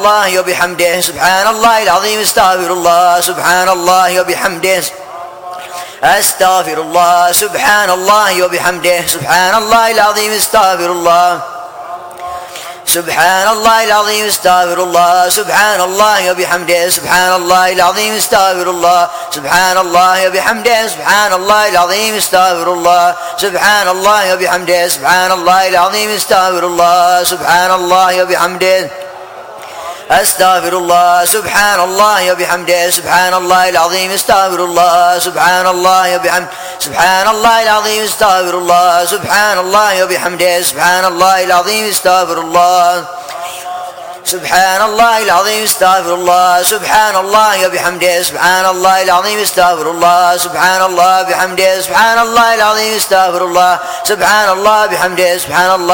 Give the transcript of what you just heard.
الله وبحمده سبحان الله العظيم استغفر الله سبحان الله وبحمده أستغفر الله سبحان الله وبحمده سبحان الله العظيم استغفر الله سبحان الله العظيم استغفر الله سبحان الله وبحمده سبحان الله العظيم استغفر الله سبحان الله وبحمده سبحان الله العظيم استغفر الله سبحان الله وبحمده سبحان الله العظيم استغفر الله سبحان الله وبحمده أستغفر الله سبحان الله وبحمده سبحان الله العظيم استغفر الله سبحان الله وبحمده سبحان الله العظيم استغفر الله سبحان الله وبحمده سبحان الله العظيم استغفر الله سبحان الله العظيم استغفر الله سبحان الله وبحمده سبحان الله العظيم استغفر الله سبحان الله وبحمده سبحان الله العظيم استغفر الله سبحان الله وبحمده سبحان الله